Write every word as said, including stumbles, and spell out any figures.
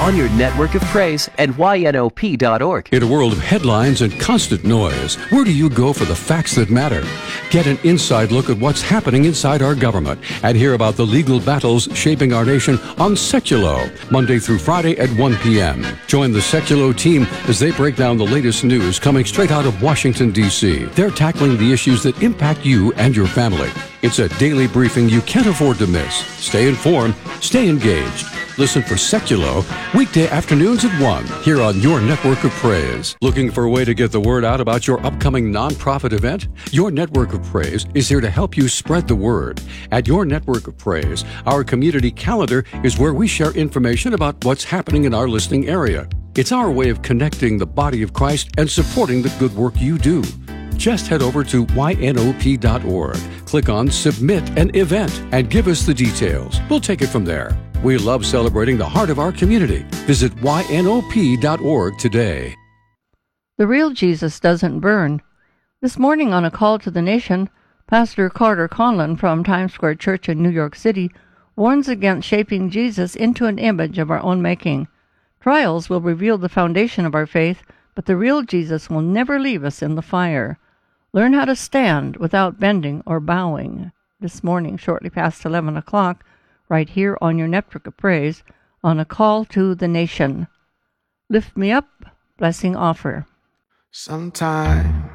on your network of praise at Y N O P dot org. In a world of headlines and constant noise, where do you go for the facts that matter? Get an inside look at what's happening inside our government and hear about the legal battles shaping our nation on Seculo, Monday through Friday at one p.m. Join the Seculo team as they break down the latest news coming straight out of Washington, D C. They're tackling the issues that impact you and your family. It's a daily briefing you can't afford to miss. Stay informed, stay engaged. Listen for Seculo weekday afternoons at one here on Your Network of Praise. Looking for a way to get the word out about your upcoming nonprofit event? Your Network of Praise is here to help you spread the word. At Your Network of Praise, our community calendar is where we share information about what's happening in our listening area. It's our way of connecting the body of Christ and supporting the good work you do. Just head over to Y N O P dot org, click on Submit an Event, and give us the details. We'll take it from there. We love celebrating the heart of our community. Visit Y N O P dot org today. The real Jesus doesn't burn. This morning on A Call to the Nation, Pastor Carter Conlon from Times Square Church in New York City warns against shaping Jesus into an image of our own making. Trials will reveal the foundation of our faith, but the real Jesus will never leave us in the fire. Learn how to stand without bending or bowing. This morning, shortly past eleven o'clock, right here on your Network of Praise, on A Call to the Nation. Lift me up, blessing offer. Sometimes